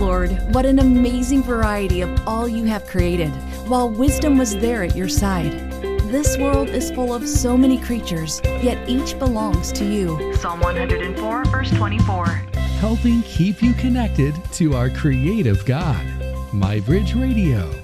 Lord, what an amazing variety of all you have created, while wisdom was there at your side. This world is full of so many creatures, yet each belongs to you. Psalm 104, verse 24. Helping keep you connected to our creative God. MyBridge Radio.